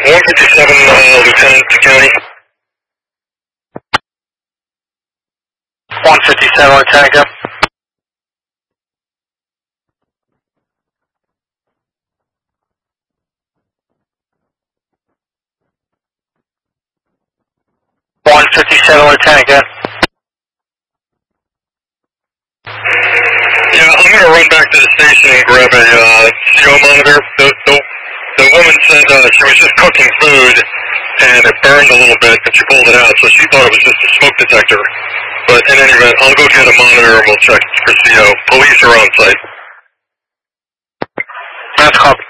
157, Lieutenant to County. 157, Lieutenant, go. Lieutenant, go. Yeah, I'm going to run back to the station and grab a CO monitor. The woman said she was just cooking food and it burned a little bit and she pulled it out, so she thought it was just a smoke detector. But in any event, I'll go get a monitor and we'll check for CO. Police are on site. That's copy.